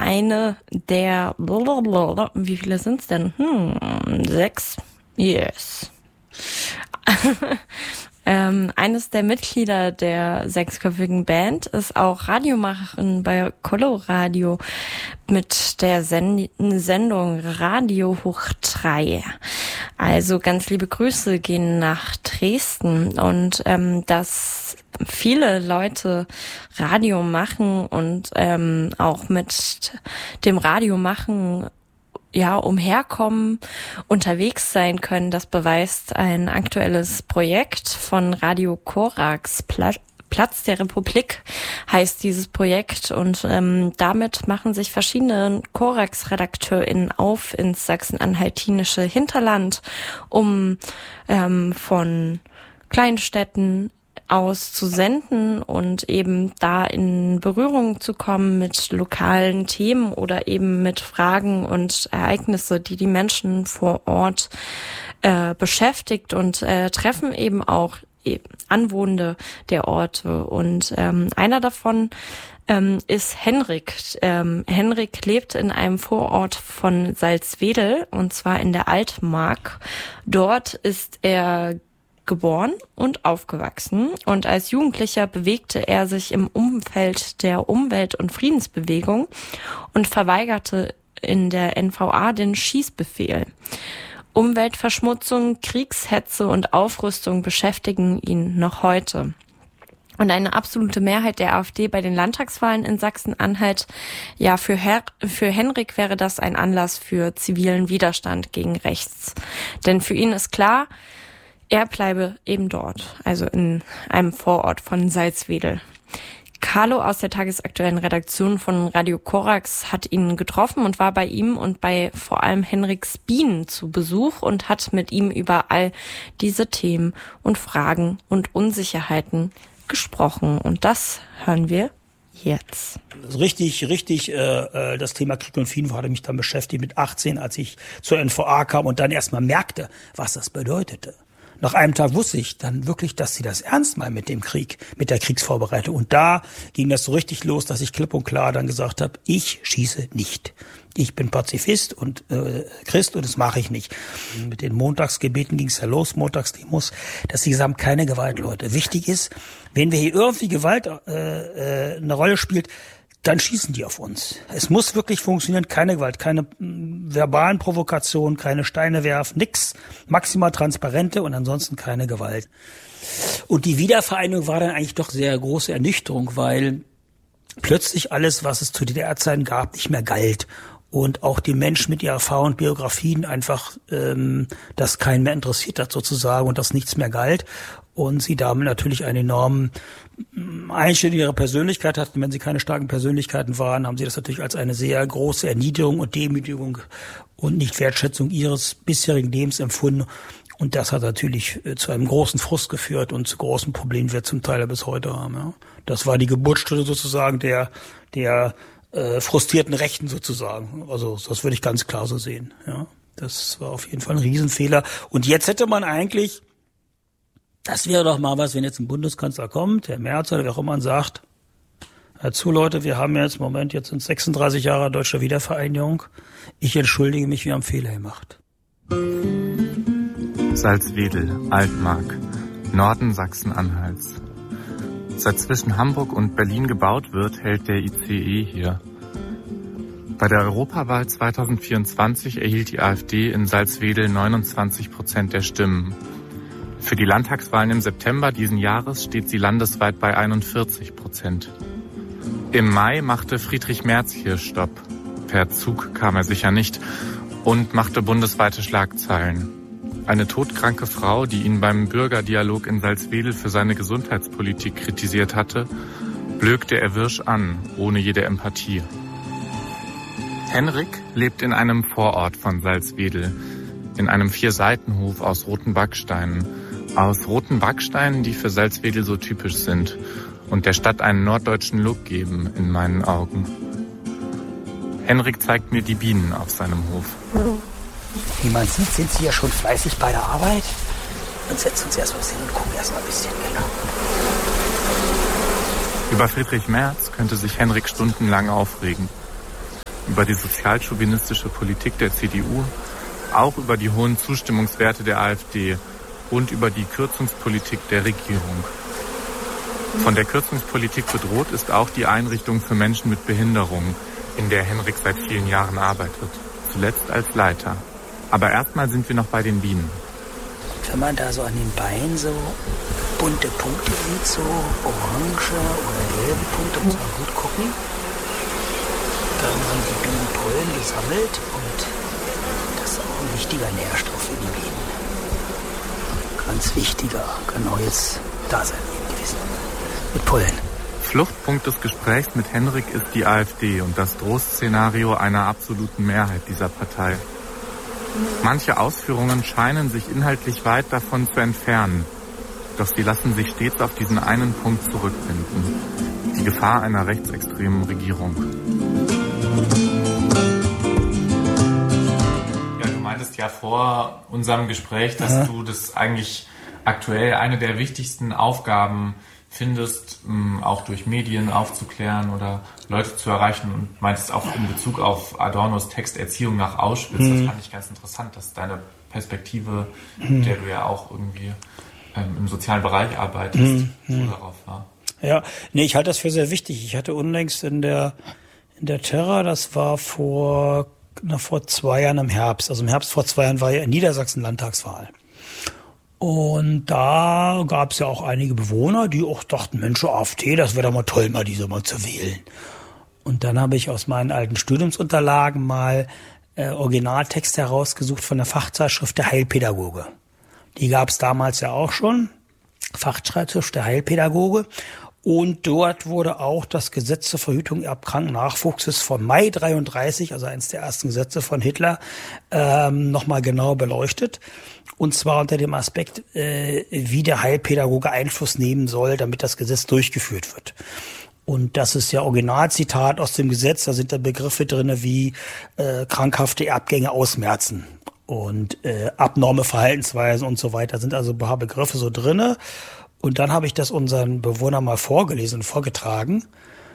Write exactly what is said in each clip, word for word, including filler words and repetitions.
eine der, blablabla, wie viele sind's denn? Hm, sechs? Yes. Ähm, eines der Mitglieder der sechsköpfigen Band ist auch Radiomacherin bei Coloradio mit der Send- Sendung Radio hoch drei. Also ganz liebe Grüße gehen nach Dresden und ähm, dass viele Leute Radio machen und ähm, auch mit dem Radio machen ja, umherkommen, unterwegs sein können. Das beweist ein aktuelles Projekt von Radio Korax. Pla- Platz der Republik heißt dieses Projekt und ähm, damit machen sich verschiedene Korax-RedakteurInnen auf ins sachsen-anhaltinische Hinterland, um ähm, von Kleinstädten aus zu senden und eben da in Berührung zu kommen mit lokalen Themen oder eben mit Fragen und Ereignisse, die die Menschen vor Ort äh, beschäftigt und äh, treffen eben auch Anwohner der Orte. Und ähm, einer davon ähm, ist Henrik. Ähm, Henrik lebt in einem Vorort von Salzwedel und zwar in der Altmark. Dort ist er geboren und aufgewachsen und als Jugendlicher bewegte er sich im Umfeld der Umwelt- und Friedensbewegung und verweigerte in der N V A den Schießbefehl. Umweltverschmutzung, Kriegshetze und Aufrüstung beschäftigen ihn noch heute. Und eine absolute Mehrheit der AfD bei den Landtagswahlen in Sachsen-Anhalt, ja, für, Her- für Henrik wäre das ein Anlass für zivilen Widerstand gegen rechts. Denn für ihn ist klar, er bleibe eben dort, also in einem Vorort von Salzwedel. Carlo aus der tagesaktuellen Redaktion von Radio Korax hat ihn getroffen und war bei ihm und bei vor allem Henriks Bienen zu Besuch und hat mit ihm über all diese Themen und Fragen und Unsicherheiten gesprochen. Und das hören wir jetzt. Richtig, richtig, äh, das Thema Krieg und Frieden hatte mich dann beschäftigt mit achtzehn, als ich zur N V A kam und dann erstmal merkte, was das bedeutete. Nach einem Tag wusste ich dann wirklich, dass sie das ernst meinen mit dem Krieg, mit der Kriegsvorbereitung. Und da ging das so richtig los, dass ich klipp und klar dann gesagt habe, ich schieße nicht. Ich bin Pazifist und äh, Christ und das mache ich nicht. Mit den Montagsgebeten ging es ja los, Montagsdemos, dass sie gesagt haben, keine Gewalt, Leute. Wichtig ist, wenn wir hier irgendwie Gewalt äh, äh, eine Rolle spielt, dann schießen die auf uns. Es muss wirklich funktionieren, keine Gewalt, keine mh, verbalen Provokationen, keine Steine werfen, nix, maximal transparente und ansonsten keine Gewalt. Und die Wiedervereinigung war dann eigentlich doch sehr große Ernüchterung, weil plötzlich alles, was es zu D D R-Zeiten gab, nicht mehr galt. Und auch die Menschen mit ihrer Erfahrung und Biografien einfach, ähm, das keinen mehr interessiert hat sozusagen und das nichts mehr galt. Und sie damit natürlich einen enormen Einschnitt in ihre Persönlichkeit hatten. Wenn sie keine starken Persönlichkeiten waren, haben sie das natürlich als eine sehr große Erniedrigung und Demütigung und Nicht-Wertschätzung ihres bisherigen Lebens empfunden. Und das hat natürlich zu einem großen Frust geführt und zu großen Problemen, die wir zum Teil bis heute haben. Ja. Das war die Geburtsstunde sozusagen der, der äh, frustrierten Rechten sozusagen. Also das würde ich ganz klar so sehen. Ja. Das war auf jeden Fall ein Riesenfehler. Und jetzt hätte man eigentlich, das wäre doch mal was, wenn jetzt ein Bundeskanzler kommt, der Merz oder wer auch immer, und sagt, hör zu Leute, wir haben jetzt im Moment, jetzt sind sechsunddreißig Jahre deutscher Wiedervereinigung. Ich entschuldige mich, wir haben Fehler gemacht. Salzwedel, Altmark, Norden Sachsen-Anhalts. Seit zwischen Hamburg und Berlin gebaut wird, hält der I C E hier. Bei der Europawahl zweitausendvierundzwanzig erhielt die AfD in Salzwedel neunundzwanzig Prozent der Stimmen. Für die Landtagswahlen im September diesen Jahres steht sie landesweit bei einundvierzig Prozent. Im Mai machte Friedrich Merz hier Stopp. Per Zug kam er sicher nicht und machte bundesweite Schlagzeilen. Eine todkranke Frau, die ihn beim Bürgerdialog in Salzwedel für seine Gesundheitspolitik kritisiert hatte, blökte er wirsch an, ohne jede Empathie. Henrik lebt in einem Vorort von Salzwedel, in einem Vier-Seitenhof aus roten Backsteinen. Aus roten Backsteinen, die für Salzwedel so typisch sind und der Stadt einen norddeutschen Look geben, in meinen Augen. Henrik zeigt mir die Bienen auf seinem Hof. Wie man sieht, sind sie ja schon fleißig bei der Arbeit. Und setzen uns erst mal hin und gucken erst mal ein bisschen, genau. Über Friedrich Merz könnte sich Henrik stundenlang aufregen. über die sozialchauvinistische Politik der C D U, auch über die hohen Zustimmungswerte der AfD und über die Kürzungspolitik der Regierung. Von der Kürzungspolitik bedroht ist auch die Einrichtung für Menschen mit Behinderung, in der Henrik seit vielen Jahren arbeitet, zuletzt als Leiter. Aber erstmal sind wir noch bei den Bienen. Wenn man da so an den Beinen so bunte Punkte sieht, so orange oder gelbe Punkte, muss man gut gucken. Dann haben die Bienen Pollen gesammelt und das ist auch ein wichtiger Nährstoff für die Bienen. Ganz wichtiger, genau jetzt da sein gewesen. Mit Pollen. Fluchtpunkt des Gesprächs mit Henrik ist die AfD und das Drohszenario einer absoluten Mehrheit dieser Partei. Manche Ausführungen scheinen sich inhaltlich weit davon zu entfernen, doch sie lassen sich stets auf diesen einen Punkt zurückfinden: die Gefahr einer rechtsextremen Regierung. Ja, du meintest ja vor unserem Gespräch, dass Aha. du das eigentlich aktuell eine der wichtigsten Aufgaben findest, auch durch Medien aufzuklären oder Leute zu erreichen, und meintest auch in Bezug auf Adornos Text Erziehung nach Auschwitz. Mhm. Das fand ich ganz interessant, dass deine Perspektive, mhm. mit der du ja auch irgendwie ähm, im sozialen Bereich arbeitest, mhm. so darauf war. Ja, nee, ich halte das für sehr wichtig. Ich hatte unlängst in der in der Terra, das war vor, na, vor zwei Jahren im Herbst, also im Herbst vor zwei Jahren war ja in Niedersachsen Landtagswahl. Und da gab es ja auch einige Bewohner, die auch dachten, Mensch, AfD, das wäre doch mal toll, mal diese mal zu wählen. Und dann habe ich aus meinen alten Studiumsunterlagen mal äh, Originaltexte herausgesucht von der Fachzeitschrift der Heilpädagoge. Die gab es damals ja auch schon, Fachzeitschrift der Heilpädagoge. Und dort wurde auch das Gesetz zur Verhütung erbkranken Nachwuchses von Mai dreiunddreißig, also eines der ersten Gesetze von Hitler, ähm, nochmal genau beleuchtet. Und zwar unter dem Aspekt, äh, wie der Heilpädagoge Einfluss nehmen soll, damit das Gesetz durchgeführt wird. Und das ist ja Originalzitat aus dem Gesetz. Da sind da Begriffe drinne wie äh, krankhafte Erbgänge ausmerzen und äh, abnorme Verhaltensweisen und so weiter. Da sind also ein paar Begriffe so drinne. Und dann habe ich das unseren Bewohnern mal vorgelesen und vorgetragen.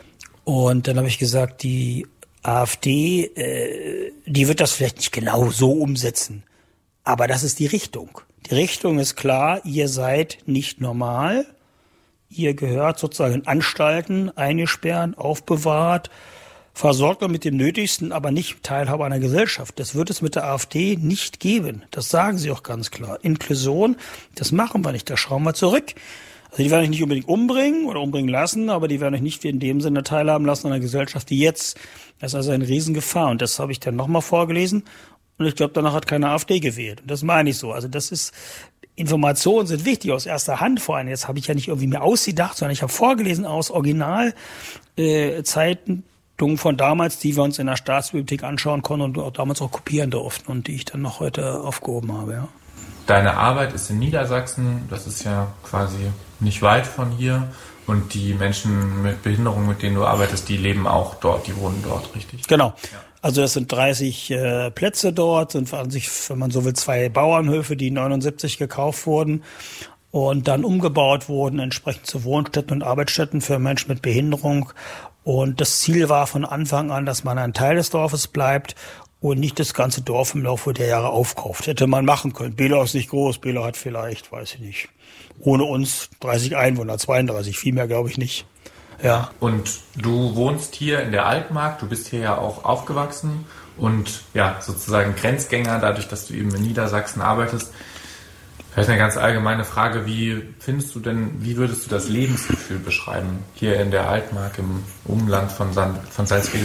Und dann habe ich gesagt, die AfD, äh, die wird das vielleicht nicht genau so umsetzen. Aber das ist die Richtung. Die Richtung ist klar, ihr seid nicht normal. Ihr gehört sozusagen in Anstalten, eingesperrt, aufbewahrt, versorgt mit dem Nötigsten, aber nicht Teilhabe einer Gesellschaft. Das wird es mit der AfD nicht geben. Das sagen sie auch ganz klar. Inklusion, das machen wir nicht, da schauen wir zurück. Also die werden euch nicht unbedingt umbringen oder umbringen lassen, aber die werden euch nicht in dem Sinne teilhaben lassen an einer Gesellschaft, die jetzt. Das ist also eine Riesengefahr. Und das habe ich dann nochmal vorgelesen. Und ich glaube, danach hat keine AfD gewählt. Und das meine ich so. Also das ist, Informationen sind wichtig aus erster Hand vor allem. Jetzt habe ich ja nicht irgendwie mir ausgedacht, sondern ich habe vorgelesen aus Original äh, Zeiten von damals, die wir uns in der Staatsbibliothek anschauen konnten und auch damals auch kopieren durften und die ich dann noch heute aufgehoben habe. Ja. Deine Arbeit ist in Niedersachsen, das ist ja quasi nicht weit von hier, und die Menschen mit Behinderung, mit denen du arbeitest, die leben auch dort, die wohnen dort, richtig? Genau. Ja. Also es sind dreißig äh, Plätze dort, sind an sich, wenn man so will, zwei Bauernhöfe, die neunundsiebzig gekauft wurden und dann umgebaut wurden, entsprechend zu Wohnstätten und Arbeitsstätten für Menschen mit Behinderung. Und das Ziel war von Anfang an, dass man ein Teil des Dorfes bleibt und nicht das ganze Dorf im Laufe der Jahre aufkauft. Hätte man machen können. Belau ist nicht groß, Belau hat vielleicht, weiß ich nicht, ohne uns dreißig Einwohner, zweiunddreißig, viel mehr glaube ich nicht. Ja. Und du wohnst hier in der Altmark, du bist hier ja auch aufgewachsen und ja, sozusagen Grenzgänger, dadurch, dass du eben in Niedersachsen arbeitest. Vielleicht eine ganz allgemeine Frage, wie findest du denn, wie würdest du das Lebensgefühl beschreiben, hier in der Altmark im Umland von, San, von Salzwedel?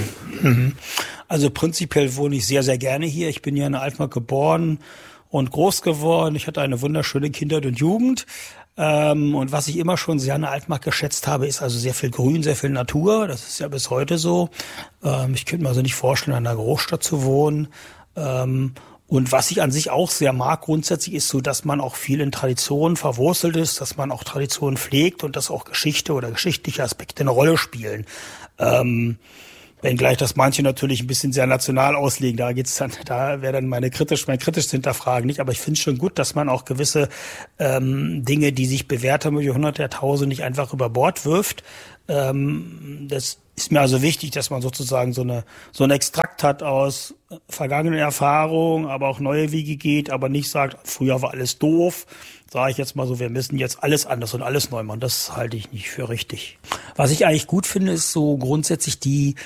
Also prinzipiell wohne ich sehr, sehr gerne hier. Ich bin ja in der Altmark geboren und groß geworden. Ich hatte eine wunderschöne Kindheit und Jugend. Ähm, und was ich immer schon sehr an der Altmark geschätzt habe, ist also sehr viel Grün, sehr viel Natur. Das ist ja bis heute so. Ähm, ich könnte mir also nicht vorstellen, in einer Großstadt zu wohnen. Ähm, Und was ich an sich auch sehr mag grundsätzlich ist so, dass man auch viel in Traditionen verwurzelt ist, dass man auch Traditionen pflegt und dass auch Geschichte oder geschichtliche Aspekte eine Rolle spielen. Ähm, wenngleich das manche natürlich ein bisschen sehr national auslegen, da geht's dann, da wäre dann meine kritisch, mein kritisches Hinterfragen nicht. Aber ich finde es schon gut, dass man auch gewisse ähm, Dinge, die sich bewährt haben über die Hunderte, Jahrtausende, nicht einfach über Bord wirft. Ähm, das ist mir also wichtig, dass man sozusagen so eine so ein Extrakt hat aus vergangenen Erfahrungen, aber auch neue Wege geht, aber nicht sagt, früher war alles doof, sage ich jetzt mal so, wir müssen jetzt alles anders und alles neu machen. Das halte ich nicht für richtig. Was ich eigentlich gut finde, ist so grundsätzlich die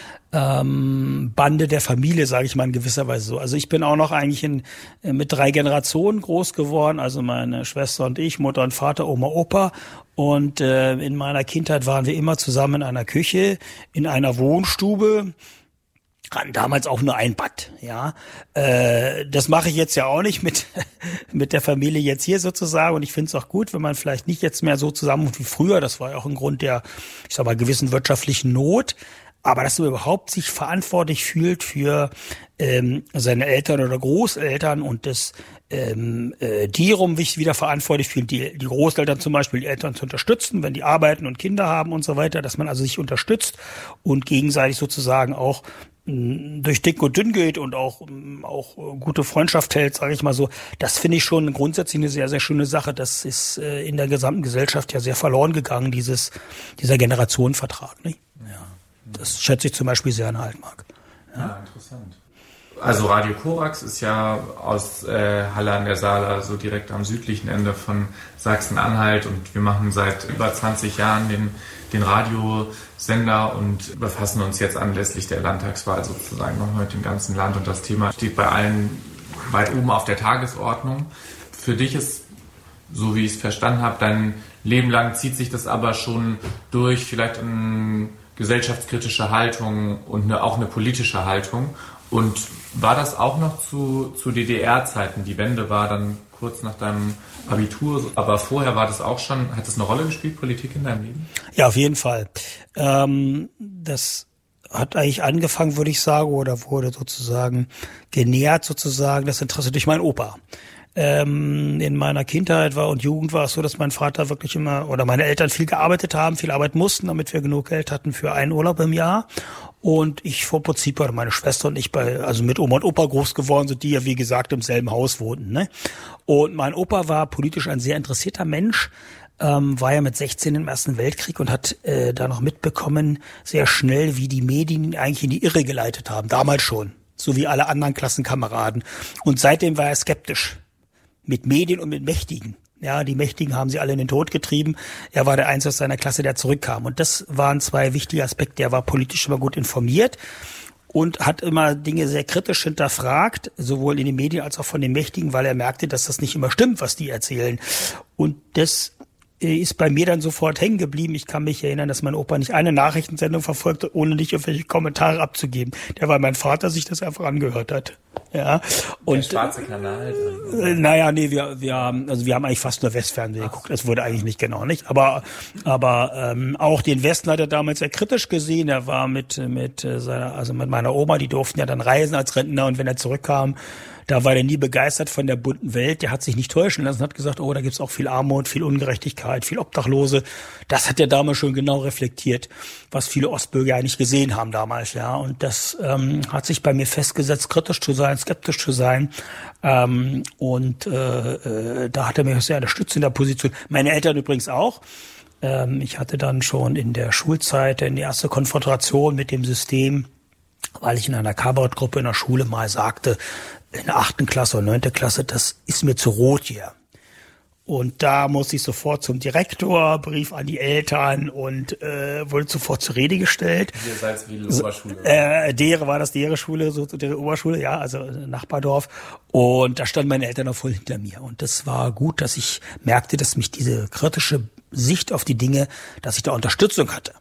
ähm, Bande der Familie, sage ich mal in gewisser Weise so. Also ich bin auch noch eigentlich in, mit drei Generationen groß geworden, also meine Schwester und ich, Mutter und Vater, Oma, Opa. Und äh, in meiner Kindheit waren wir immer zusammen in einer Küche, in einer Wohnstube. Hatten damals auch nur ein Bad, ja. Äh, das mache ich jetzt ja auch nicht mit mit der Familie jetzt hier sozusagen. Und ich finde es auch gut, wenn man vielleicht nicht jetzt mehr so zusammen wie früher. Das war ja auch ein Grund der, ich sag mal, gewissen wirtschaftlichen Not. Aber dass man überhaupt sich verantwortlich fühlt für ähm, seine Eltern oder Großeltern und das ähm, äh, die rum wieder verantwortlich fühlen, die, die Großeltern zum Beispiel, die Eltern zu unterstützen, wenn die arbeiten und Kinder haben und so weiter, dass man also sich unterstützt und gegenseitig sozusagen auch mh, durch dick und dünn geht und auch mh, auch gute Freundschaft hält, sage ich mal so. Das finde ich schon grundsätzlich eine sehr, sehr schöne Sache. Das ist äh, in der gesamten Gesellschaft ja sehr verloren gegangen, dieses dieser Generationenvertrag, nicht? Ja. Das schätze ich zum Beispiel sehr an Altmark. Ja, ja, interessant. Also Radio Korax ist ja aus äh, Halle an der Saale, so direkt am südlichen Ende von Sachsen-Anhalt, und wir machen seit über zwanzig Jahren den, den Radiosender und befassen uns jetzt anlässlich der Landtagswahl sozusagen noch mit dem ganzen Land, und das Thema steht bei allen weit oben auf der Tagesordnung. Für dich ist, so wie ich es verstanden habe, dein Leben lang zieht sich das aber schon durch, vielleicht ein gesellschaftskritische Haltung und eine, auch eine politische Haltung. Und war das auch noch zu, zu D D R-Zeiten? Die Wende war dann kurz nach deinem Abitur, aber vorher war das auch schon, hat das eine Rolle gespielt, Politik in deinem Leben? Ja, auf jeden Fall. Ähm, das hat eigentlich angefangen, würde ich sagen, oder wurde sozusagen genährt sozusagen, das Interesse durch meinen Opa. Ähm, in meiner Kindheit war und Jugend war es so, dass mein Vater wirklich immer oder meine Eltern viel gearbeitet haben, viel arbeiten mussten, damit wir genug Geld hatten für einen Urlaub im Jahr. Und ich vor Prinzip, oder meine Schwester und ich bei, also mit Oma und Opa groß geworden sind, die ja wie gesagt im selben Haus wohnten, ne? Und mein Opa war politisch ein sehr interessierter Mensch, ähm, war ja mit sechzehn im Ersten Weltkrieg und hat äh, da noch mitbekommen, sehr schnell, wie die Medien ihn eigentlich in die Irre geleitet haben, damals schon, so wie alle anderen Klassenkameraden. Und seitdem war er skeptisch. Mit Medien und mit Mächtigen. Ja, die Mächtigen haben sie alle in den Tod getrieben. Er war der Einzige aus seiner Klasse, der zurückkam. Und das waren zwei wichtige Aspekte. Er war politisch immer gut informiert und hat immer Dinge sehr kritisch hinterfragt, sowohl in den Medien als auch von den Mächtigen, weil er merkte, dass das nicht immer stimmt, was die erzählen. Und das ist bei mir dann sofort hängen geblieben. Ich kann mich erinnern, dass mein Opa nicht eine Nachrichtensendung verfolgte, ohne nicht irgendwelche Kommentare abzugeben. Der, weil mein Vater sich das einfach angehört hat. Ja. Und der schwarze Kanal. Äh, naja, nee, wir wir haben also wir haben eigentlich fast nur Westfernsehen geguckt. Das wurde eigentlich nicht genau, nicht. Aber aber ähm, auch den Westen hat er damals sehr kritisch gesehen. Er war mit mit seiner also mit meiner Oma, die durften ja dann reisen als Rentner, und wenn er zurückkam, da war er nie begeistert von der bunten Welt. Der hat sich nicht täuschen lassen, hat gesagt, oh, da gibt's auch viel Armut, viel Ungerechtigkeit, viel Obdachlose. Das hat er damals schon genau reflektiert, was viele Ostbürger ja nicht gesehen haben damals, ja. Und das ähm, hat sich bei mir festgesetzt, kritisch zu sein, skeptisch zu sein. Ähm, und äh, äh, da hat er mir sehr unterstützt in der Position. Meine Eltern übrigens auch. Ähm, ich hatte dann schon in der Schulzeit die erste Konfrontation mit dem System, weil ich in einer Kabarettgruppe in der Schule mal sagte, in der achten Klasse oder neunte Klasse, das ist mir zu rot hier. Und da musste ich sofort zum Direktor, Brief an die Eltern und äh, wurde sofort zur Rede gestellt. Ihr seid wie die Oberschule. So, äh, Dere war das, Dere Schule, so der Oberschule, ja, also Nachbardorf. Und da standen meine Eltern auch voll hinter mir. Und das war gut, dass ich merkte, dass mich diese kritische Sicht auf die Dinge, dass ich da Unterstützung hatte.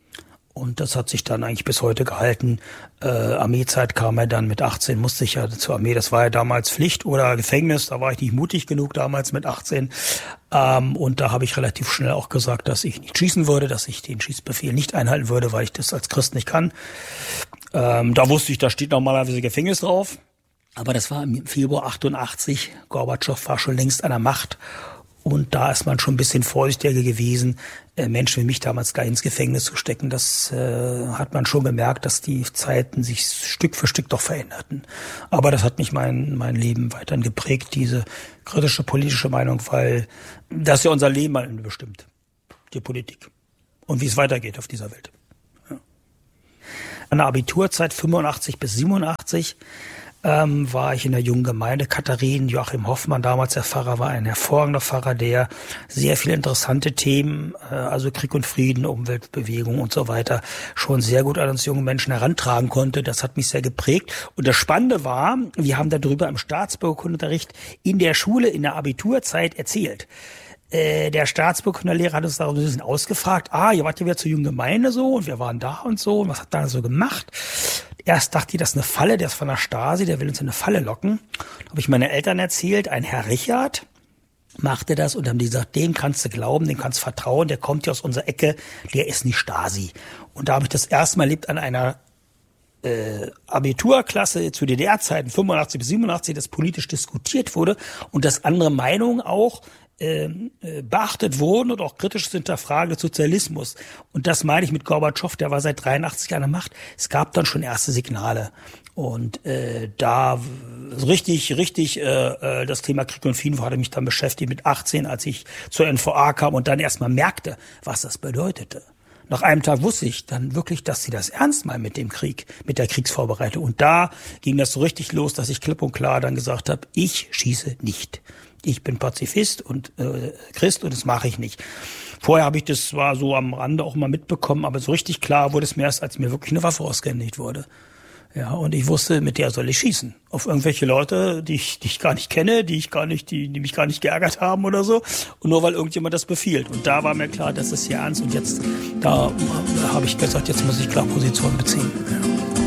Und das hat sich dann eigentlich bis heute gehalten. Äh, Armeezeit kam er dann mit achtzehn, musste ich ja zur Armee. Das war ja damals Pflicht oder Gefängnis. Da war ich nicht mutig genug damals mit achtzehn. Ähm, und da habe ich relativ schnell auch gesagt, dass ich nicht schießen würde, dass ich den Schießbefehl nicht einhalten würde, weil ich das als Christ nicht kann. Ähm, da wusste ich, da steht normalerweise Gefängnis drauf. Aber das war im Februar achtundachtzig. Gorbatschow war schon längst an der Macht. Und da ist man schon ein bisschen vorsichtiger gewesen, äh, Menschen wie mich damals gleich ins Gefängnis zu stecken. Das äh, hat man schon gemerkt, dass die Zeiten sich Stück für Stück doch veränderten. Aber das hat mich mein mein Leben weiterhin geprägt, diese kritische politische Meinung, weil das ja unser Leben bestimmt, die Politik. Und wie es weitergeht auf dieser Welt. Ja. An der Abiturzeit fünfundachtzig bis siebenundachtzig ähm, war ich in der jungen Gemeinde Katharin. Joachim Hoffmann, damals der Pfarrer, war ein hervorragender Pfarrer, der sehr viele interessante Themen, äh, also Krieg und Frieden, Umweltbewegung und so weiter, schon sehr gut an uns jungen Menschen herantragen konnte. Das hat mich sehr geprägt. Und das Spannende war, wir haben darüber im Staatsbürgerkundeunterricht in der Schule in der Abiturzeit erzählt. Äh, der Staatsbürgerkundelehrer hat uns da so ein bisschen ausgefragt, ah, ihr wart ja wieder zur jungen Gemeinde so und wir waren da und so und was habt ihr da so gemacht? Erst dachte ich, das ist eine Falle, der ist von der Stasi, der will uns in eine Falle locken. Da habe ich meine Eltern erzählt, ein Herr Richard machte das und haben die gesagt, dem kannst du glauben, dem kannst du vertrauen, der kommt ja aus unserer Ecke, der ist nicht Stasi. Und da habe ich das erste Mal erlebt an einer äh, Abiturklasse zu D D R-Zeiten, fünfundachtzig bis siebenundachtzig, das politisch diskutiert wurde und dass andere Meinungen auch äh, beachtet wurden und auch kritisch hinterfragt des Sozialismus. Und das meine ich mit Gorbatschow, der war seit dreiundachtzig an der Macht. Es gab dann schon erste Signale. Und äh, da richtig, richtig äh, das Thema Krieg und Frieden hatte mich dann beschäftigt mit achtzehn, als ich zur N V A kam und dann erstmal merkte, was das bedeutete. Nach einem Tag wusste ich dann wirklich, dass sie das ernst meinen mit dem Krieg, mit der Kriegsvorbereitung. Und da ging das so richtig los, dass ich klipp und klar dann gesagt habe, ich schieße nicht. Ich bin Pazifist und äh, Christ und das mache ich nicht. Vorher habe ich das zwar so am Rande auch mal mitbekommen, aber so richtig klar wurde es mir erst, als mir wirklich eine Waffe ausgehändigt wurde. Ja, und ich wusste, mit der soll ich schießen. Auf irgendwelche Leute, die ich, die ich gar nicht kenne, die ich gar nicht, die, die mich gar nicht geärgert haben oder so. Und nur weil irgendjemand das befiehlt. Und da war mir klar, das ist hier ernst. Und jetzt, da, da habe ich gesagt, jetzt muss ich klar Position beziehen. Ja.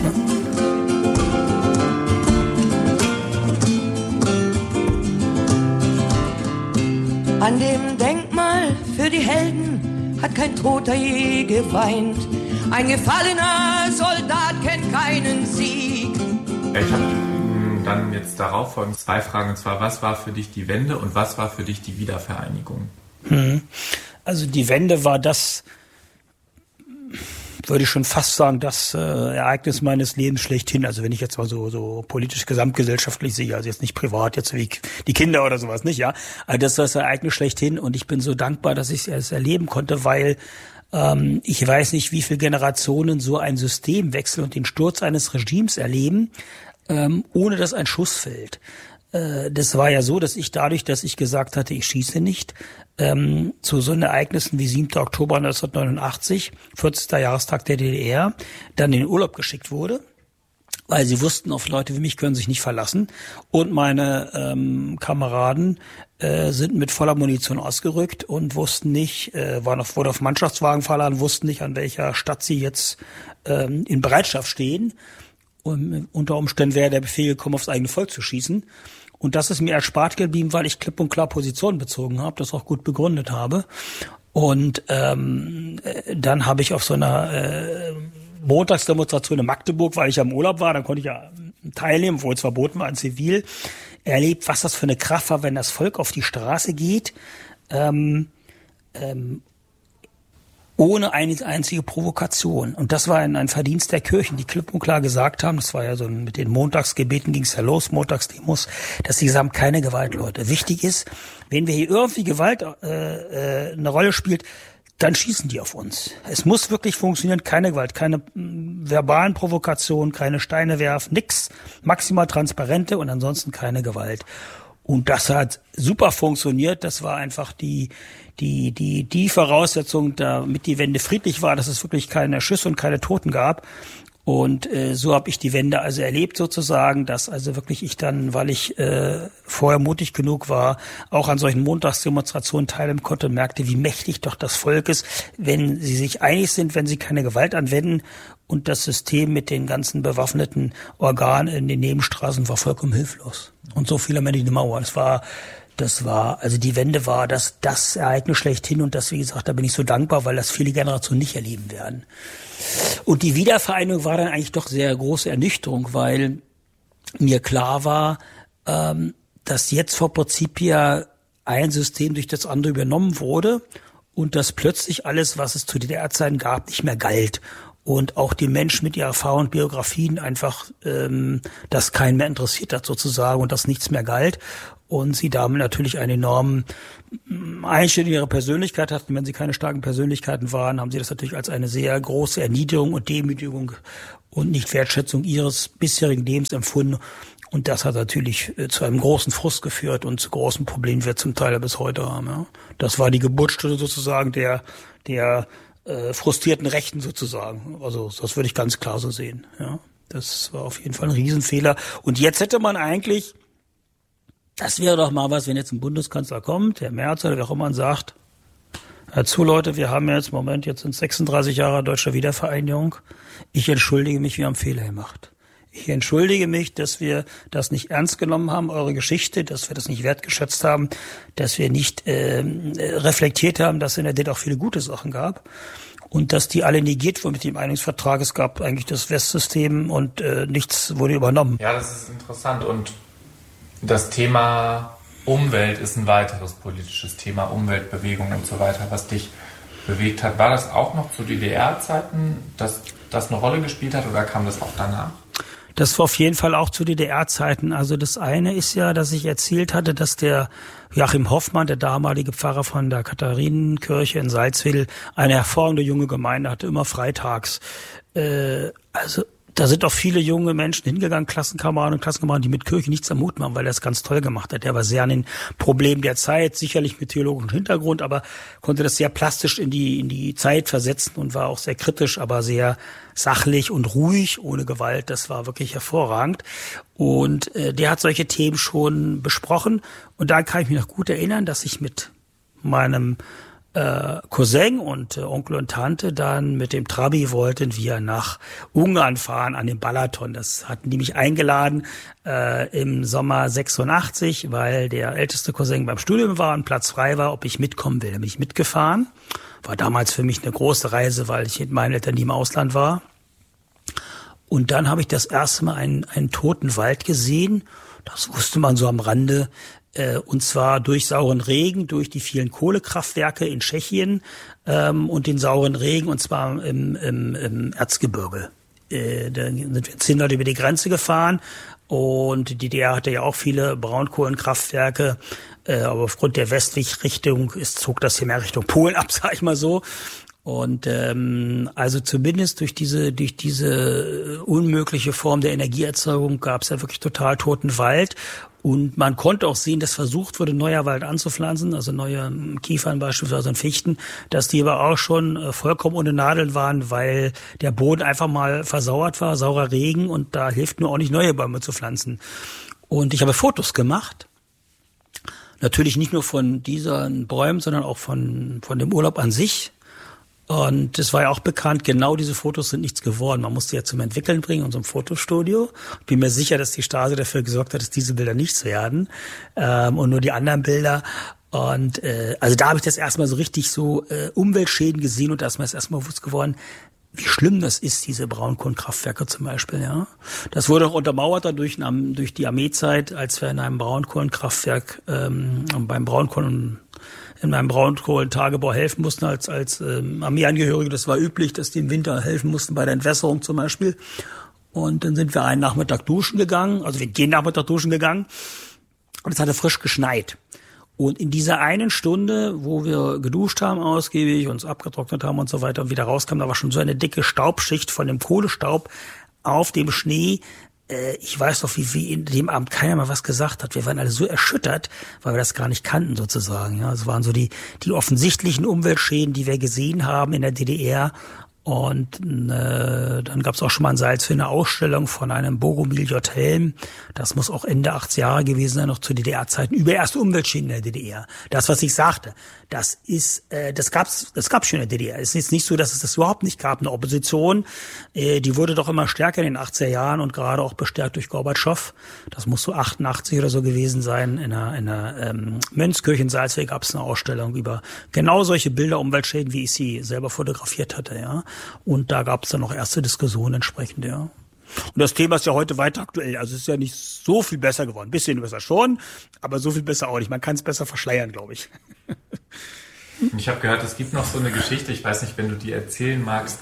An dem Denkmal für die Helden hat kein Toter je geweint. Ein gefallener Soldat kennt keinen Sieg. Ich habe dann jetzt darauf folgend zwei Fragen. Und zwar, was war für dich die Wende und was war für dich die Wiedervereinigung? Also die Wende war das, würde ich schon fast sagen, das äh, Ereignis meines Lebens schlechthin. Also wenn ich jetzt mal so so politisch gesamtgesellschaftlich sehe, also jetzt nicht privat, jetzt wie die Kinder oder sowas nicht, ja. Also das ist das Ereignis schlechthin und ich bin so dankbar, dass ich es erleben konnte, weil ähm, ich weiß nicht, wie viele Generationen so ein Systemwechsel und den Sturz eines Regimes erleben, ähm, ohne dass ein Schuss fällt. Das war ja so, dass ich dadurch, dass ich gesagt hatte, ich schieße nicht, ähm, zu so Ereignissen wie siebter Oktober neunzehnhundertneunundachtzig, vierzigster Jahrestag der D D R, dann in den Urlaub geschickt wurde, weil sie wussten, auf Leute wie mich können sich nicht verlassen. Und meine ähm, Kameraden äh, sind mit voller Munition ausgerückt und wussten nicht, äh, waren auf, wurde auf Mannschaftswagen verladen, wussten nicht, an welcher Stadt sie jetzt ähm, in Bereitschaft stehen. Und unter Umständen wäre der Befehl gekommen, aufs eigene Volk zu schießen. Und das ist mir erspart geblieben, weil ich klipp und klar Position bezogen habe, das auch gut begründet habe. Und ähm, dann habe ich auf so einer äh, Montagsdemonstration in Magdeburg, weil ich ja im Urlaub war, dann konnte ich ja teilnehmen, obwohl es verboten war in Zivil, erlebt, was das für eine Kraft war, wenn das Volk auf die Straße geht, ähm, ähm, ohne eine einzige Provokation. Und das war ein, ein Verdienst der Kirchen, die klipp und klar gesagt haben, das war ja so mit den Montagsgebeten ging es ja los, Montagsdemos, dass sie gesagt haben, keine Gewalt, Leute. Wichtig ist, wenn wir hier irgendwie Gewalt äh, äh, eine Rolle spielt, dann schießen die auf uns. Es muss wirklich funktionieren, keine Gewalt, keine mh, verbalen Provokationen, keine Steine werfen, nix, maximal transparente und ansonsten keine Gewalt. Und das hat super funktioniert. Das war einfach die die die die Voraussetzung, damit die Wende friedlich war, dass es wirklich keine Schüsse und keine Toten gab. Und äh, so habe ich die Wende also erlebt sozusagen, dass also wirklich ich dann, weil ich äh, vorher mutig genug war, auch an solchen Montagsdemonstrationen teilnehmen konnte und merkte, wie mächtig doch das Volk ist, wenn sie sich einig sind, wenn sie keine Gewalt anwenden. Und das System mit den ganzen bewaffneten Organen in den Nebenstraßen war vollkommen hilflos. Und so viele Männer die Mauer. Das war, das war, also die Wende war das, das Ereignis schlechthin. Und das, wie gesagt, da bin ich so dankbar, weil das viele Generationen nicht erleben werden. Und die Wiedervereinigung war dann eigentlich doch sehr große Ernüchterung, weil mir klar war, ähm, dass jetzt vor Prinzip ja ein System durch das andere übernommen wurde und dass plötzlich alles, was es zu D D R-Zeiten gab, nicht mehr galt. und auch die Menschen mit ihrer Erfahrung und Biografien einfach, ähm, dass keinen mehr interessiert hat sozusagen und dass nichts mehr galt. Und sie damit natürlich einen enormen Einschnitt in ihre Persönlichkeit hatten. Wenn sie keine starken Persönlichkeiten waren, haben sie das natürlich als eine sehr große Erniedrigung und Demütigung und Nicht-Wertschätzung ihres bisherigen Lebens empfunden. Und das hat natürlich zu einem großen Frust geführt und zu großen Problemen, die wir zum Teil bis heute haben. Ja. Das war die Geburtsstunde sozusagen der der äh, frustrierten Rechten sozusagen. Also das würde ich ganz klar so sehen. Ja. Das war auf jeden Fall ein Riesenfehler. Und jetzt hätte man eigentlich, das wäre doch mal was, wenn jetzt ein Bundeskanzler kommt, Herr Merz oder wer auch immer, und sagt, dazu Leute, wir haben jetzt im Moment, jetzt sind sechsunddreißig Jahre deutscher Wiedervereinigung. Ich entschuldige mich, wir haben Fehler gemacht. Ich entschuldige mich, dass wir das nicht ernst genommen haben, eure Geschichte, dass wir das nicht wertgeschätzt haben, dass wir nicht äh, reflektiert haben, dass es in der D D R auch viele gute Sachen gab und dass die alle negiert wurden mit dem Einigungsvertrag. Es gab eigentlich das Westsystem und äh, nichts wurde übernommen. Ja, das ist interessant. Und das Thema Umwelt ist ein weiteres politisches Thema, Umweltbewegung und so weiter, was dich bewegt hat. War das auch noch zu D D R-Zeiten, dass das eine Rolle gespielt hat, oder kam das auch danach? Das war auf jeden Fall auch zu D D R-Zeiten. Also das eine ist ja, dass ich erzählt hatte, dass der Joachim Hoffmann, der damalige Pfarrer von der Katharinenkirche in Salzwedel, eine hervorragende junge Gemeinde hatte, immer freitags. Äh, also da sind auch viele junge Menschen hingegangen, Klassenkameraden und Klassenkameraden, die mit Kirche nichts am Hut haben, weil er es ganz toll gemacht hat. Der war sehr an den Problemen der Zeit, sicherlich mit theologischem Hintergrund, aber konnte das sehr plastisch in die in die Zeit versetzen und war auch sehr kritisch, aber sehr sachlich und ruhig, ohne Gewalt. Das war wirklich hervorragend. Und äh, der hat solche Themen schon besprochen. Und da kann ich mich noch gut erinnern, dass ich mit meinem Äh, Cousin und äh, Onkel und Tante dann mit dem Trabi wollten wir nach Ungarn fahren an den Balaton. Das hatten die mich eingeladen äh, im Sommer sechsundachtzig, weil der älteste Cousin beim Studium war und Platz frei war, ob ich mitkommen will. Da bin ich mitgefahren. War damals für mich eine große Reise, weil ich mit meinen Eltern nie im Ausland war. Und dann habe ich das erste Mal einen, einen toten Wald gesehen. Das wusste man so am Rande. Und zwar durch sauren Regen, durch die vielen Kohlekraftwerke in Tschechien ähm, und den sauren Regen, und zwar im, im, im Erzgebirge. Äh, da sind wir zehn Leute über die Grenze gefahren und die D D R hatte ja auch viele Braunkohlenkraftwerke, äh, aber aufgrund der Westweg-Richtung ist, zog das hier mehr Richtung Polen ab, sag ich mal so. Und ähm, also zumindest durch diese durch diese unmögliche Form der Energieerzeugung gab es ja wirklich total toten Wald. Und man konnte auch sehen, dass versucht wurde, neuer Wald anzupflanzen, also neue Kiefern beispielsweise und Fichten, dass die aber auch schon äh, vollkommen ohne Nadeln waren, weil der Boden einfach mal versauert war, saurer Regen, und da hilft nur auch nicht, neue Bäume zu pflanzen. Und ich habe Fotos gemacht. Natürlich nicht nur von diesen Bäumen, sondern auch von von dem Urlaub an sich. Und es war ja auch bekannt, genau diese Fotos sind nichts geworden. Man musste ja zum Entwickeln bringen, unserem Fotostudio. Ich bin mir sicher, dass die Stasi dafür gesorgt hat, dass diese Bilder nichts werden, ähm, und nur die anderen Bilder. Und äh, also da habe ich das erstmal so richtig so äh, Umweltschäden gesehen, und da ist mir das erstmal bewusst geworden, wie schlimm das ist, diese Braunkohlenkraftwerke zum Beispiel. Ja, das wurde auch untermauert dadurch durch die Armeezeit, als wir in einem Braunkohlenkraftwerk ähm, beim Braunkohlen in einem Braunkohlentagebau helfen mussten als als ähm, Armeeangehörige. Das war üblich, dass die im Winter helfen mussten bei der Entwässerung zum Beispiel. Und dann sind wir einen Nachmittag duschen gegangen, also wir gehen Nachmittag duschen gegangen, und es hatte frisch geschneit. Und in dieser einen Stunde, wo wir geduscht haben ausgiebig, uns abgetrocknet haben und so weiter und wieder rauskamen, da war schon so eine dicke Staubschicht von dem Kohlestaub auf dem Schnee. Ich weiß noch, wie, wie in dem Abend keiner mal was gesagt hat. Wir waren alle so erschüttert, weil wir das gar nicht kannten sozusagen. Ja, es waren so die die offensichtlichen Umweltschäden, die wir gesehen haben in der D D R. Und äh, dann gab es auch schon mal in Salzwedel eine Ausstellung von einem Bogomil J. Helm. Das muss auch Ende achtziger Jahre gewesen sein, noch zu D D R-Zeiten, über erste Umweltschäden in der D D R. Das, was ich sagte, das ist, äh, das gab's, das gab's schon in der D D R. Es ist jetzt nicht so, dass es das überhaupt nicht gab. Eine Opposition, äh, die wurde doch immer stärker in den achtziger Jahren und gerade auch bestärkt durch Gorbatschow. Das muss so achtundachtzig oder so gewesen sein. In einer, in einer ähm, Mönchskirche in Salzwedel gab es eine Ausstellung über genau solche Bilder, Umweltschäden, wie ich sie selber fotografiert hatte, ja. Und da gab es dann noch erste Diskussionen entsprechend, ja. Und das Thema ist ja heute weiter aktuell. Also es ist ja nicht so viel besser geworden. Ein bisschen besser schon, aber so viel besser auch nicht. Man kann es besser verschleiern, glaube ich. Ich habe gehört, es gibt noch so eine Geschichte, ich weiß nicht, wenn du die erzählen magst,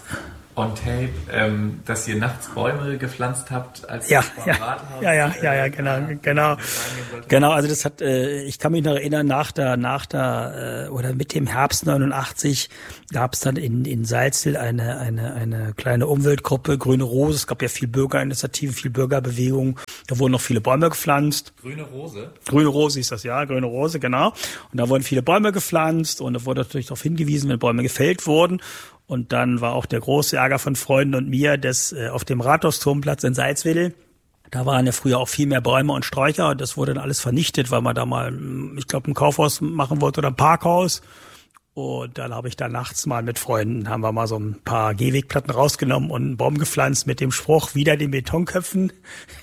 on tape, ähm, dass ihr nachts Bäume gepflanzt habt, als ja, ihr ja, Rathaus, ja, ja, ja, ja, genau, äh, genau, genau. Also das hat, äh, ich kann mich noch erinnern, nach der, nach der äh, oder mit dem Herbst neunundachtzig gab es dann in in Salzwedel eine eine eine kleine Umweltgruppe, Grüne Rose. Es gab ja viel Bürgerinitiative, viel Bürgerbewegung. Da wurden noch viele Bäume gepflanzt. Grüne Rose. Grüne Rose ist das, ja, Grüne Rose, genau. Und da wurden viele Bäume gepflanzt und da wurde natürlich darauf hingewiesen, wenn Bäume gefällt wurden. Und dann war auch der große Ärger von Freunden und mir, dass äh, auf dem Rathausturmplatz in Salzwedel, da waren ja früher auch viel mehr Bäume und Sträucher und das wurde dann alles vernichtet, weil man da mal, ich glaube, ein Kaufhaus machen wollte oder ein Parkhaus. Und dann habe ich da nachts mal mit Freunden, haben wir mal so ein paar Gehwegplatten rausgenommen und einen Baum gepflanzt mit dem Spruch, wieder den Betonköpfen.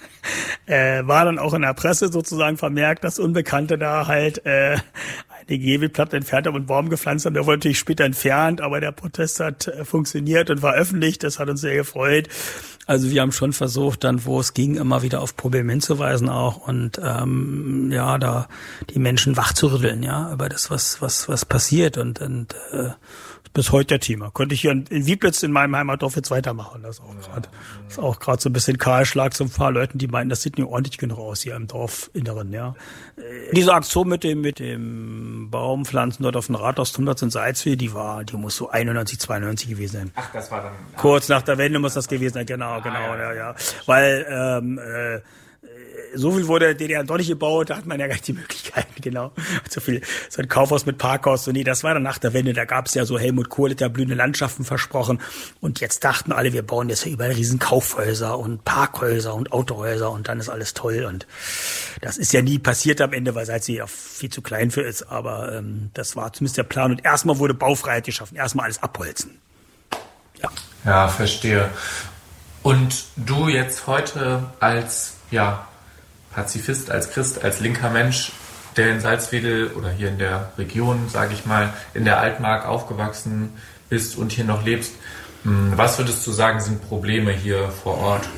Äh, war dann auch in der Presse sozusagen vermerkt, dass Unbekannte da halt äh, eine Gehwegplatte entfernt haben und einen Baum gepflanzt haben. Der wurde natürlich später entfernt, aber der Protest hat äh, funktioniert und war öffentlich. Das hat uns sehr gefreut. Also wir haben schon versucht, dann, wo es ging, immer wieder auf Probleme hinzuweisen auch und ähm, ja, da die Menschen wachzurütteln, ja, über das, was was was passiert und und äh, bis heute der Thema. Könnte ich hier in, in Wieblitz in meinem Heimatdorf jetzt weitermachen. Das ist auch gerade ist auch gerade so ein bisschen Kahlschlag zu ein paar Leuten, die meinen, das sieht nicht ordentlich genug aus hier im Dorfinneren, ja. Äh, diese Aktion mit dem mit dem Baumpflanzen dort auf dem Rathausturmplatz in Salzwedel, die war, die muss so einundneunzig, zweiundneunzig gewesen sein. Ach, das war dann kurz nach der Wende muss das gewesen sein, genau, genau, ah, ja, ja, ja. Weil ähm, äh, so viel wurde D D R doch nicht gebaut, da hat man ja gar nicht die Möglichkeiten, genau. So viel, so ein Kaufhaus mit Parkhaus, so nee, das war dann nach der Wende, da gab es ja so Helmut Kohl hat ja blühende Landschaften versprochen und jetzt dachten alle, wir bauen jetzt ja überall riesen Kaufhäuser und Parkhäuser und Autohäuser und dann ist alles toll und das ist ja nie passiert am Ende, weil Salzwedel ja viel zu klein für ist, aber ähm, das war zumindest der Plan und erstmal wurde Baufreiheit geschaffen, erstmal alles abholzen. Ja. Ja, verstehe. Und du jetzt heute als, ja, Pazifist, als Christ, als linker Mensch, der in Salzwedel oder hier in der Region, sage ich mal, in der Altmark aufgewachsen bist und hier noch lebst, was würdest du sagen, sind Probleme hier vor Ort?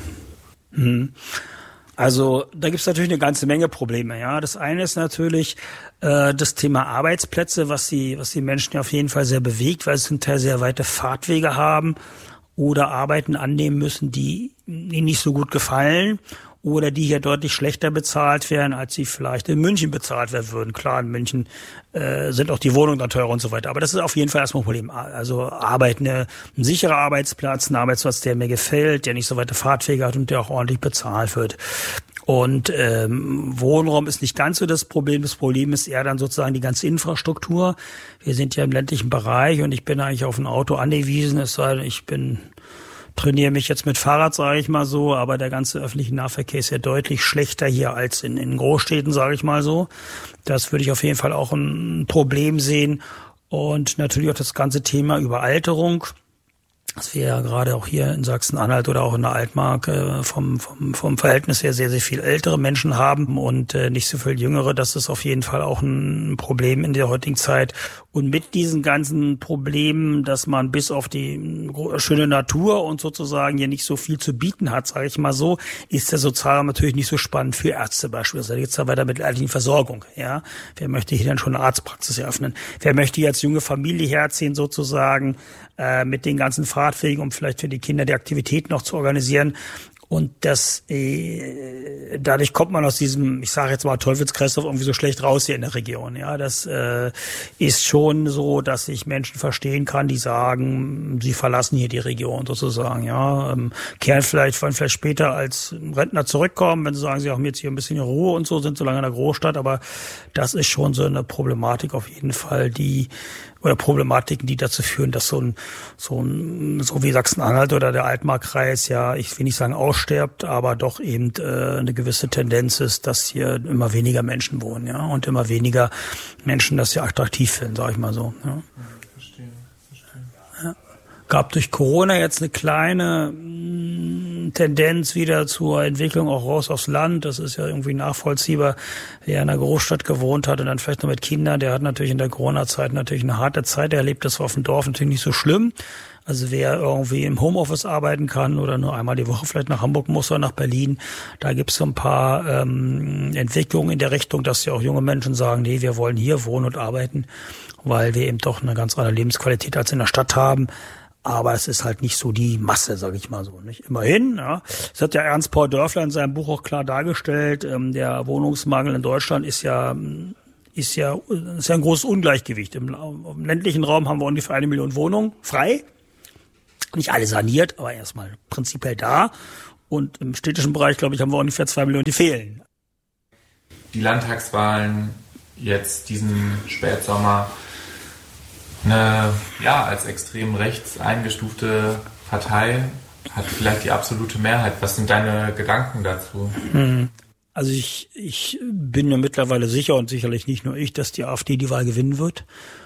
Also da gibt es natürlich eine ganze Menge Probleme. Ja, das eine ist natürlich äh, das Thema Arbeitsplätze, was die, was die Menschen ja auf jeden Fall sehr bewegt, weil sie zum Teil sehr weite Fahrtwege haben oder Arbeiten annehmen müssen, die ihnen nicht so gut gefallen. Oder die hier deutlich schlechter bezahlt werden, als sie vielleicht in München bezahlt werden würden. Klar, in München äh, sind auch die Wohnungen dann teurer und so weiter. Aber das ist auf jeden Fall erstmal ein Problem. Also Arbeit, eine, ein sicherer Arbeitsplatz, ein Arbeitsplatz, der mir gefällt, der nicht so weite Fahrtwege hat und der auch ordentlich bezahlt wird. Und ähm, Wohnraum ist nicht ganz so das Problem. Das Problem ist eher dann sozusagen die ganze Infrastruktur. Wir sind ja im ländlichen Bereich und ich bin eigentlich auf ein Auto angewiesen. Es sei denn, ich bin trainiere mich jetzt mit Fahrrad, sage ich mal so, aber der ganze öffentliche Nahverkehr ist ja deutlich schlechter hier als in, in Großstädten, sage ich mal so. Das würde ich auf jeden Fall auch ein Problem sehen. Und natürlich auch das ganze Thema Überalterung, dass wir ja gerade auch hier in Sachsen-Anhalt oder auch in der Altmark äh, vom, vom, vom Verhältnis her sehr, sehr viel ältere Menschen haben und äh, nicht so viel jüngere. Das ist auf jeden Fall auch ein Problem in der heutigen Zeit. Und mit diesen ganzen Problemen, dass man bis auf die schöne Natur und sozusagen hier nicht so viel zu bieten hat, sage ich mal so, ist der Sozialraum natürlich nicht so spannend für Ärzte beispielsweise. Jetzt da weiter mit ärztlichen Versorgung. Ja, wer möchte hier dann schon eine Arztpraxis eröffnen? Wer möchte jetzt junge Familie herziehen sozusagen äh, mit den ganzen Fahrtwegen, um vielleicht für die Kinder die Aktivitäten noch zu organisieren? Und das, äh, dadurch kommt man aus diesem, ich sage jetzt mal Teufelskreislauf irgendwie so schlecht raus hier in der Region. Ja, das äh, ist schon so, dass ich Menschen verstehen kann, die sagen, sie verlassen hier die Region sozusagen. Ja, ähm, kehren vielleicht, wollen vielleicht später als Rentner zurückkommen, wenn sie sagen, sie haben jetzt hier ein bisschen Ruhe und so, sind so lange in der Großstadt. Aber das ist schon so eine Problematik auf jeden Fall, die oder Problematiken, die dazu führen, dass so ein, so ein, so wie Sachsen-Anhalt oder der Altmarkkreis, ja, ich will nicht sagen ausstirbt, aber doch eben äh, eine gewisse Tendenz ist, dass hier immer weniger Menschen wohnen, ja, und immer weniger Menschen das hier attraktiv finden, sag ich mal so, ja. Ja, verstehe, verstehe. Ja. Gab durch Corona jetzt eine kleine mh, Tendenz wieder zur Entwicklung auch raus aufs Land. Das ist ja irgendwie nachvollziehbar. Wer in einer Großstadt gewohnt hat und dann vielleicht noch mit Kindern, der hat natürlich in der Corona-Zeit natürlich eine harte Zeit erlebt. Das war auf dem Dorf natürlich nicht so schlimm. Also wer irgendwie im Homeoffice arbeiten kann oder nur einmal die Woche vielleicht nach Hamburg muss oder nach Berlin, da gibt es so ein paar ähm, Entwicklungen in der Richtung, dass ja auch junge Menschen sagen, nee, wir wollen hier wohnen und arbeiten, weil wir eben doch eine ganz andere Lebensqualität als in der Stadt haben. Aber es ist halt nicht so die Masse, sage ich mal so. Nicht immerhin. Ja. Das hat ja Ernst Paul Dörfler in seinem Buch auch klar dargestellt. Ähm, der Wohnungsmangel in Deutschland ist ja ist ja ist ja ein großes Ungleichgewicht. Im, im ländlichen Raum haben wir ungefähr eine Million Wohnungen frei, nicht alle saniert, aber erstmal prinzipiell da. Und im städtischen Bereich, glaube ich, haben wir ungefähr zwei Millionen, die fehlen. Die Landtagswahlen jetzt diesen Spätsommer. Eine, ja, als extrem rechts eingestufte Partei hat vielleicht die absolute Mehrheit. Was sind deine Gedanken dazu? Also ich, ich bin mir mittlerweile sicher und sicherlich nicht nur ich, dass die AfD die Wahl gewinnen wird.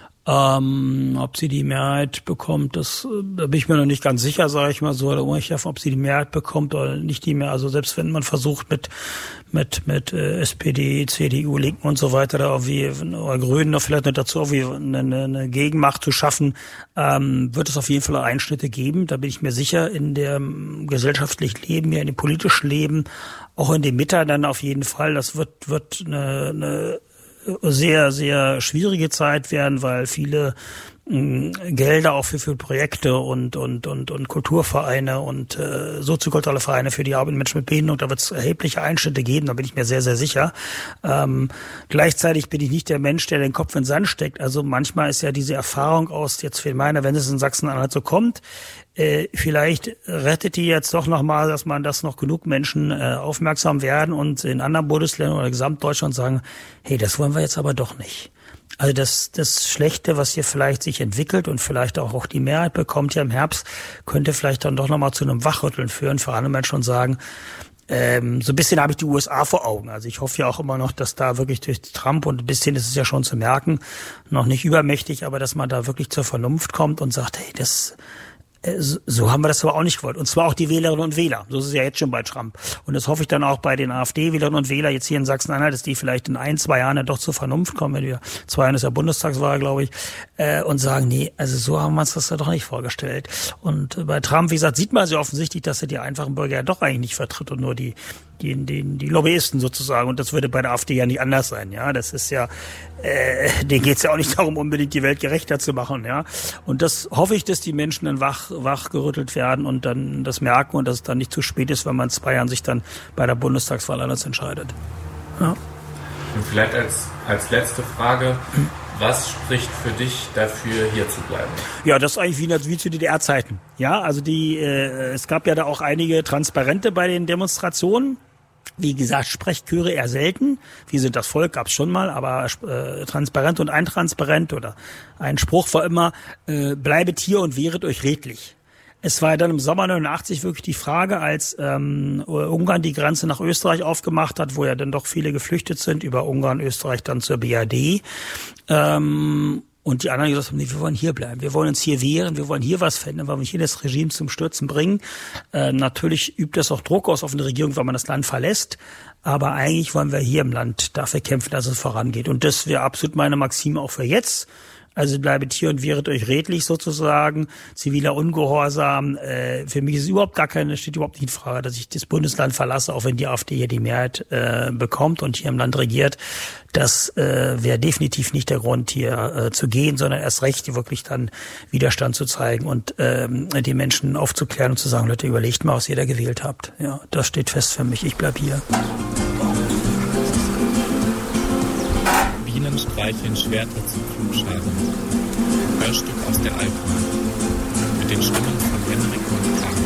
Ähm, ob sie die Mehrheit bekommt, das, da bin ich mir noch nicht ganz sicher, sage ich mal so, oder unabhängig davon, ob sie die Mehrheit bekommt oder nicht die Mehrheit. Also selbst wenn man versucht mit mit mit äh, S P D, C D U, Linken und so weiter, da irgendwie, oder Grünen noch vielleicht noch dazu irgendwie eine, eine Gegenmacht zu schaffen, ähm, wird es auf jeden Fall Einschnitte geben. Da bin ich mir sicher, in dem gesellschaftlichen Leben, ja in dem politischen Leben, auch in dem Mitte dann auf jeden Fall. Das wird wird eine, eine sehr, sehr schwierige Zeit werden, weil viele mh, Gelder auch für, für Projekte und, und, und, und Kulturvereine und äh, soziokulturelle Vereine für die Arbeit mit Menschen mit Behinderung, da wird es erhebliche Einschnitte geben, da bin ich mir sehr, sehr sicher. Ähm, gleichzeitig bin ich nicht der Mensch, der den Kopf in den Sand steckt. Also manchmal ist ja diese Erfahrung aus, jetzt für meine, wenn es in Sachsen-Anhalt so kommt, Äh, vielleicht rettet die jetzt doch nochmal, dass man, dass noch genug Menschen äh, aufmerksam werden und in anderen Bundesländern oder Gesamtdeutschland sagen, hey, das wollen wir jetzt aber doch nicht. Also das, das Schlechte, was hier vielleicht sich entwickelt und vielleicht auch, auch die Mehrheit bekommt ja im Herbst, könnte vielleicht dann doch nochmal zu einem Wachrütteln führen für andere Menschen und sagen, ähm, so ein bisschen habe ich die U S A vor Augen. Also ich hoffe ja auch immer noch, dass da wirklich durch Trump, und ein bisschen ist es ja schon zu merken, noch nicht übermächtig, aber dass man da wirklich zur Vernunft kommt und sagt, hey, das so haben wir das aber auch nicht gewollt. Und zwar auch die Wählerinnen und Wähler. So ist es ja jetzt schon bei Trump. Und das hoffe ich dann auch bei den AfD-Wählerinnen und Wählern jetzt hier in Sachsen-Anhalt, dass die vielleicht in ein, zwei Jahren dann doch zur Vernunft kommen, wenn wir zwei Jahre ist ja Bundestagswahl, glaube ich, äh, und sagen, nee, also so haben wir uns das ja doch nicht vorgestellt. Und bei Trump, wie gesagt, sieht man sehr offensichtlich, dass er die einfachen Bürger ja doch eigentlich nicht vertritt und nur die die, die, die Lobbyisten sozusagen. Und das würde bei der AfD ja nicht anders sein. Ja, das ist ja, äh, denen geht's ja auch nicht darum, unbedingt die Welt gerechter zu machen. Ja, und das hoffe ich, dass die Menschen dann wach, wach gerüttelt werden und dann das merken und dass es dann nicht zu spät ist, wenn man in zwei Jahren sich dann bei der Bundestagswahl anders entscheidet. Ja. Und vielleicht als, als letzte Frage, hm. was spricht für dich dafür, hier zu bleiben? Ja, das ist eigentlich wie, wie zu D D R-Zeiten. Ja, also die, äh, es gab ja da auch einige Transparente bei den Demonstrationen. Wie gesagt, Sprechchöre eher selten. Wir sind das Volk, gab's schon mal, aber äh, transparent und eintransparent oder ein Spruch war immer, äh, bleibet hier und wehret euch redlich. Es war ja dann im Sommer neunundachtzig wirklich die Frage, als ähm, Ungarn die Grenze nach Österreich aufgemacht hat, wo ja dann doch viele geflüchtet sind, über Ungarn, Österreich dann zur B R D. Ähm, und die anderen gesagt haben, nee, wir wollen hier bleiben, wir wollen uns hier wehren, wir wollen hier was verändern, weil wir hier das Regime zum Stürzen bringen. Äh, natürlich übt das auch Druck aus auf eine Regierung, wenn man das Land verlässt. Aber eigentlich wollen wir hier im Land dafür kämpfen, dass es vorangeht. Und das wäre absolut meine Maxime auch für jetzt. Also bleibet hier und wehret euch redlich sozusagen, ziviler Ungehorsam. Äh, für mich ist überhaupt gar keine, steht überhaupt nicht in Frage, dass ich das Bundesland verlasse, auch wenn die AfD hier die Mehrheit äh, bekommt und hier im Land regiert. Das äh, wäre definitiv nicht der Grund, hier äh, zu gehen, sondern erst recht wirklich dann Widerstand zu zeigen und ähm, die Menschen aufzuklären und zu sagen, Leute, überlegt mal, was ihr da gewählt habt. Ja, das steht fest für mich. Ich bleib hier. Bienen streicheln Schwerter zu Flugscharen. Hörstück aus der Altmark. Mit den Stimmen von Henrik und Carlo.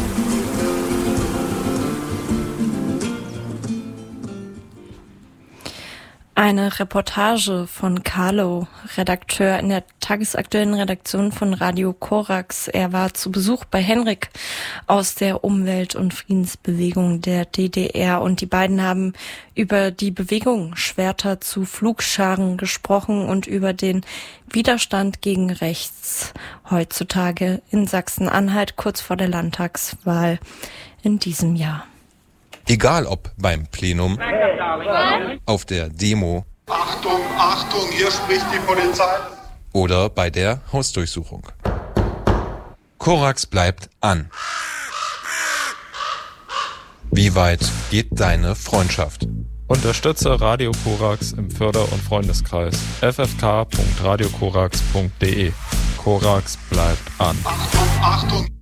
Eine Reportage von Carlo, Redakteur in der tagesaktuellen Redaktion von Radio Korax. Er war zu Besuch bei Henrik aus der Umwelt- und Friedensbewegung der D D R und die beiden haben über die Bewegung Schwerter zu Flugscharen gesprochen und über den Widerstand gegen rechts heutzutage in Sachsen-Anhalt kurz vor der Landtagswahl in diesem Jahr. Egal ob beim Plenum, auf der Demo, Achtung, Achtung, hier spricht die Polizei, oder bei der Hausdurchsuchung. Korax bleibt an. Wie weit geht deine Freundschaft? Unterstütze Radio Korax im Förder- und Freundeskreis f f k punkt radio korax punkt d e. Korax bleibt an. Achtung, Achtung!